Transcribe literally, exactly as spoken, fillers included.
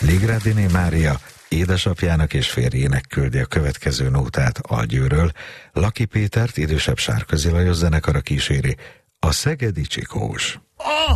Ligrádiné Mária édesapjának és férjének küldi a következő nótát Algyőről, Laki Pétert idősebb Sárközi Lajos zenekara kíséri, a Szegedi Csikós.